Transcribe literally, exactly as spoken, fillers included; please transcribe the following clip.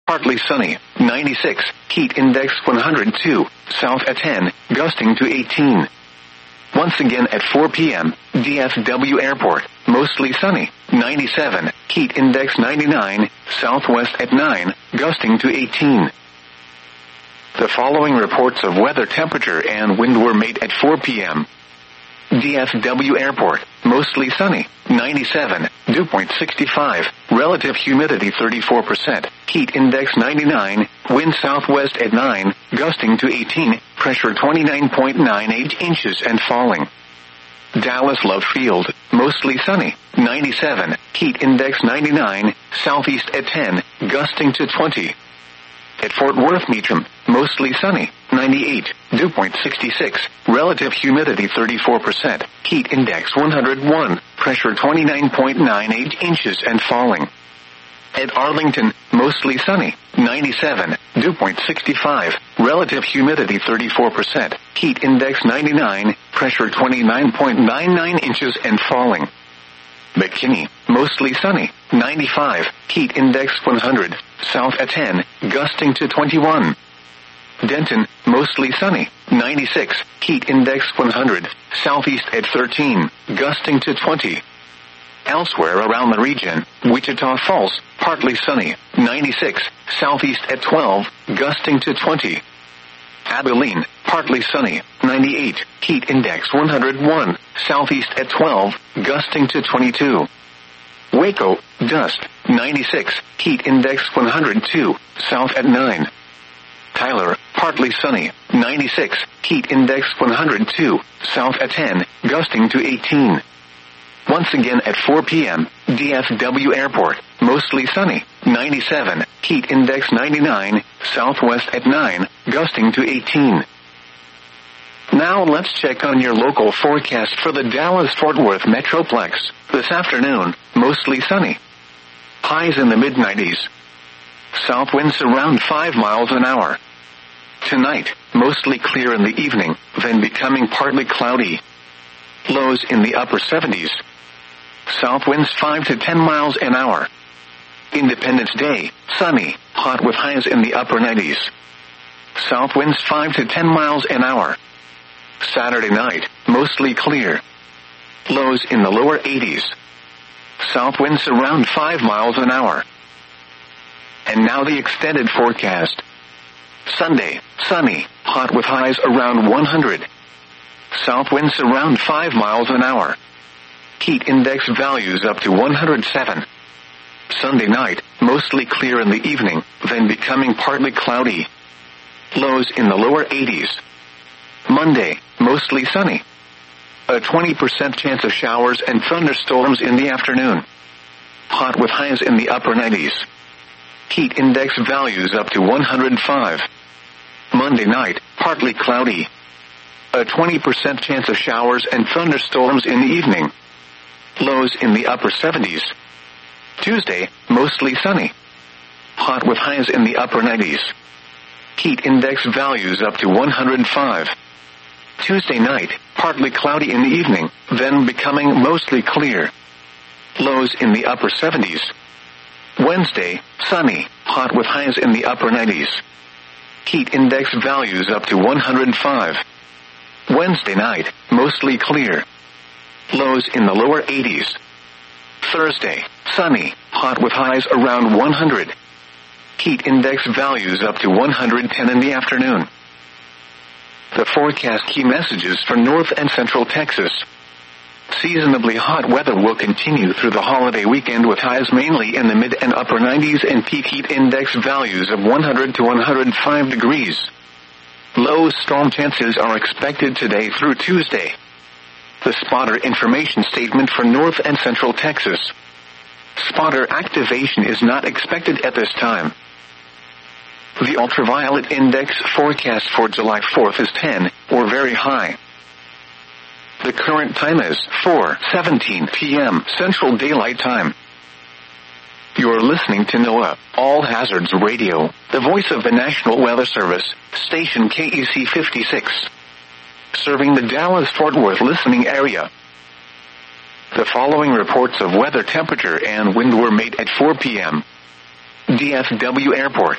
partly sunny, ninety-six, heat index one hundred two, south at ten, gusting to eighteen. Once again at four p.m., D F W Airport, mostly sunny, ninety-seven, heat index ninety-nine, southwest at nine, gusting to eighteen. The following reports of weather temperature and wind were made at four p.m. D F W Airport, mostly sunny, ninety-seven, dew point sixty-five, relative humidity thirty-four percent, heat index ninety-nine, wind southwest at nine, gusting to eighteen, pressure twenty-nine point nine eight inches and falling. Dallas Love Field, mostly sunny, ninety-seven, heat index ninety-nine, southeast at ten, gusting to twenty. At Fort Worth Meacham, mostly sunny, ninety-eight, dew point sixty-six, relative humidity thirty-four percent, heat index one hundred one, pressure twenty-nine point nine eight inches and falling. At Arlington, mostly sunny, ninety-seven, dew point sixty-five, relative humidity thirty-four percent, heat index ninety-nine, pressure twenty-nine point nine nine inches and falling. McKinney, mostly sunny, ninety-five, heat index one hundred, south at ten, gusting to twenty-one. Denton, mostly sunny, ninety-six, heat index one hundred, southeast at thirteen, gusting to twenty. Elsewhere around the region, Wichita Falls, partly sunny, ninety-six, southeast at twelve, gusting to twenty. Abilene, partly sunny, ninety-eight, heat index one hundred one, southeast at twelve, gusting to twenty-two. Waco, dust, ninety-six, heat index one hundred two, south at nine. Tyler, partly sunny, ninety-six, heat index one hundred two, south at ten, gusting to eighteen. Once again at four p.m., D F W Airport, mostly sunny, ninety-seven, heat index ninety-nine, southwest at nine, gusting to eighteen. Now let's check on your local forecast for the Dallas-Fort Worth Metroplex. This afternoon, mostly sunny. Highs in the mid nineties. South winds around five miles an hour. Tonight, mostly clear in the evening, then becoming partly cloudy. Lows in the upper seventies. South winds five to ten miles an hour. Independence Day, sunny, hot with highs in the upper nineties. South winds five to ten miles an hour. Saturday night, mostly clear. Lows in the lower eighties. South winds around five miles an hour. And now the extended forecast. Sunday, sunny, hot with highs around one hundred. South winds around five miles an hour. Heat index values up to one hundred seven. Sunday night, mostly clear in the evening, then becoming partly cloudy. Lows in the lower eighties. Monday, mostly sunny. A twenty percent chance of showers and thunderstorms in the afternoon. Hot with highs in the upper nineties. Heat index values up to one hundred five. Monday night, partly cloudy. A twenty percent chance of showers and thunderstorms in the evening. Lows in the upper seventies. Tuesday, mostly sunny. Hot with highs in the upper nineties. Heat index values up to one hundred five. Tuesday night, partly cloudy in the evening, then becoming mostly clear. Lows in the upper seventies. Wednesday, sunny, hot with highs in the upper nineties. Heat index values up to one hundred five. Wednesday night, mostly clear. Lows in the lower eighties. Thursday, sunny, hot with highs around one hundred. Heat index values up to one hundred ten in the afternoon. The forecast key messages for North and Central Texas. Seasonably hot weather will continue through the holiday weekend with highs mainly in the mid and upper nineties and peak heat index values of one hundred to one hundred five degrees. Low storm chances are expected today through Tuesday. The spotter information statement for North and Central Texas. Spotter activation is not expected at this time. The ultraviolet index forecast for July fourth is ten, or very high. The current time is four seventeen p.m. Central Daylight Time. You're listening to NOAA, All Hazards Radio, the voice of the National Weather Service, station K E C fifty-six. Serving the Dallas-Fort Worth listening area. The following reports of weather temperature and wind were made at four p.m. D F W Airport,